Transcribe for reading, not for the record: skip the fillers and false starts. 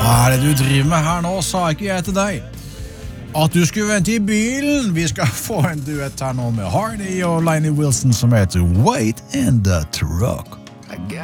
Hva er det du driver med her nå, sa ikke jeg til deg? At du skulle vente i bilen. Vi skal få en duett her nå med Hardy og Lainey Wilson som heter Wait in the Truck.